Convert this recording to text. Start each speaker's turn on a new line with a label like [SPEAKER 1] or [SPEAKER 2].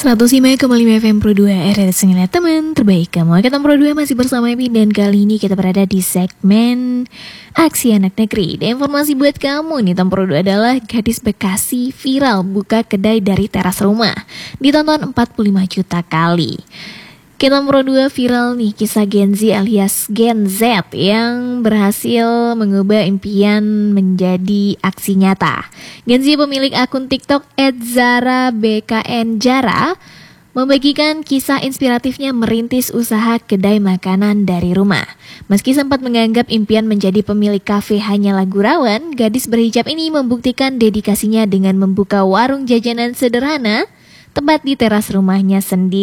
[SPEAKER 1] 105,5 FM Pro 2 RRI Senginnya teman terbaik kamu. Kata Pro 2 masih bersama Epi dan kali ini kita berada di segmen Aksi Anak Negeri. Dan informasi buat kamu nih, Tom Pro 2 adalah gadis Bekasi viral buka kedai dari teras rumah. Ditonton 45 juta kali. Kita Pro 2 viral nih kisah Gen Z alias Gen Z yang berhasil mengubah impian menjadi aksi nyata. Gen Z pemilik akun TikTok @zara_bkn_jara membagikan kisah inspiratifnya merintis usaha kedai makanan dari rumah. Meski sempat menganggap impian menjadi pemilik kafe hanyalah gurauan, gadis berhijab ini membuktikan dedikasinya dengan membuka warung jajanan sederhana tepat di teras rumahnya sendiri.